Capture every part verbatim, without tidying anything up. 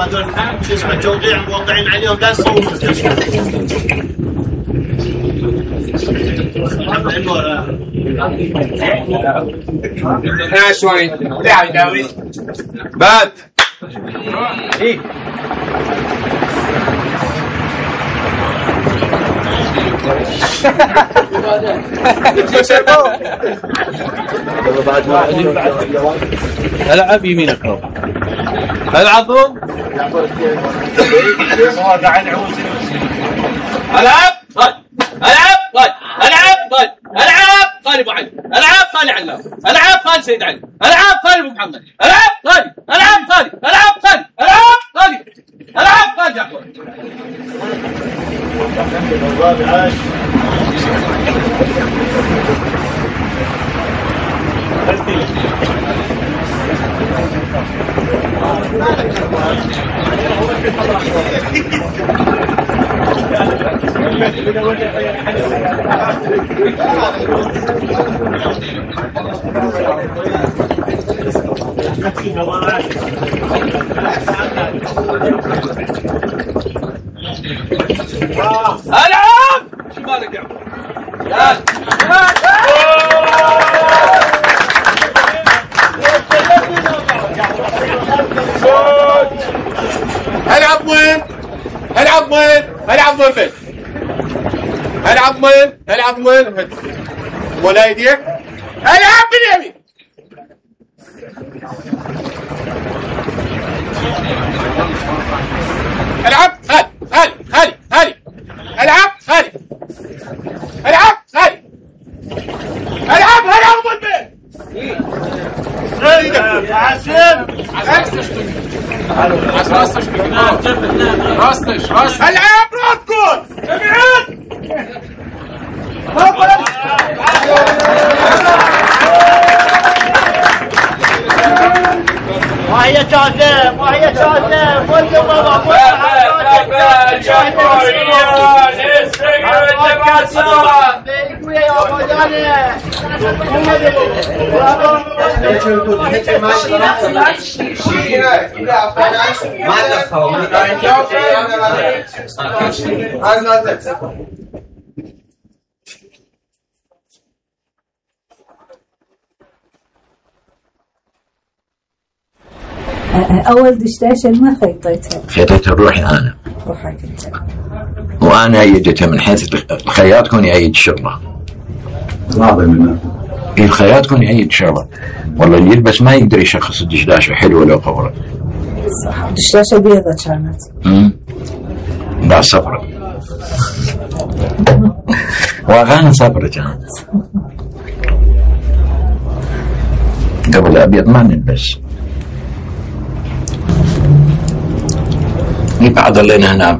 هذول شو اسمه توقيع موقعين عليهم لا تصور مستشفى. ها شوي لا يداوي بات ايه العب يمينك رو العب ضم العب طيب العب طيب العب طيب العب خالي ابو علي العب خالي علام العب خالي سيد علي العب خالي ابو محمد العب خالي العب خالي العب خالي العب خالي العب خالي جعفر العب شو مالك يا العب وين العب وين العب وين فين العب وين العب وين فين ولا يديك العب باليمين العب هل هل هل هل العب هل العب هل العب العب بالبيت عسل راستش راستش العب راسكم ابعد وهي كاذب وهي كاذب والله بابا أول دشداشة ما خيطيتها خيطيتها بروحي أنا روحك أنت وأنا أيدتها من حيث الخياط كون يأيد شغله الخياط كون يأيد شغله والله اللي يلبس ما يقدر يشخص الدشداشة حلوة ولا قورة صح الدشداشة بيضة كانت امم لا صفرة واغاني صفرة كانت قبل أبيض ما نلبس بعد اللينا هنا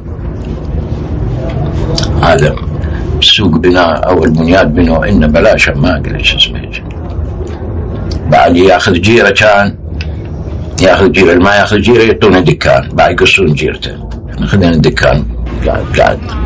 هذا سوق بناء او البنياد بنوا انه بلاش ما ادري شو اسمه بعد ياخذ جيره كان ياخذ جيره ما ياخذ جيره يعطونه دكان بعد يقصون جيرته خذينا الدكان قاعد قاعد